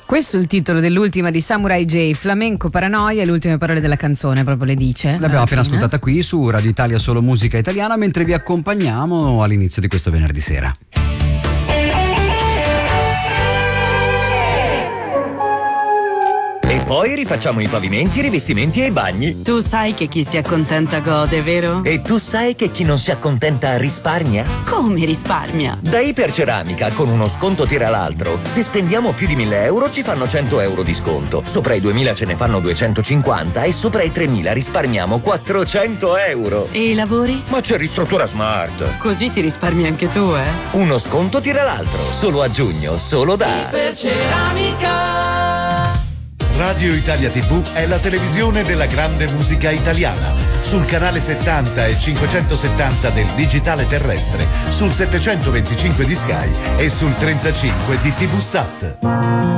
Questo è il titolo dell'ultima di Samurai J, Flamenco Paranoia, e le ultime parole della canzone proprio le dice. L'abbiamo appena ascoltata qui su Radio Italia Solo Musica Italiana, mentre vi accompagniamo all'inizio di questo venerdì sera. E poi rifacciamo i pavimenti, i rivestimenti e i bagni. Tu sai che chi si accontenta gode, vero? E tu sai che chi non si accontenta risparmia? Come risparmia? Da Iperceramica, con uno sconto tira l'altro. Se spendiamo più di 1.000 euro ci fanno 100 euro di sconto. Sopra i 2.000 ce ne fanno 250 e sopra i 3.000 risparmiamo 400 euro. E i lavori? Ma c'è Ristruttura Smart. Così ti risparmi anche tu, eh? Uno sconto tira l'altro. Solo a giugno, solo da Iperceramica. Radio Italia TV è la televisione della grande musica italiana. Sul canale 70 e 570 del digitale terrestre, sul 725 di Sky e sul 35 di TV Sat.